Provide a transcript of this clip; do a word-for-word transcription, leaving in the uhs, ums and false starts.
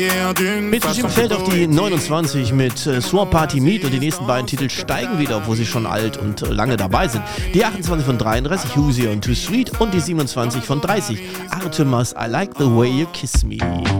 Mitbestimmt fällt auf die neunundzwanzig mit äh, Swamp Party Meet und die nächsten beiden Titel steigen wieder, obwohl sie schon alt und äh, lange dabei sind. Die achtundzwanzig von dreiunddreißig, Hoosier und Too Sweet und die siebenundzwanzig von dreißig, Artemis, I Like the Way You Kiss Me.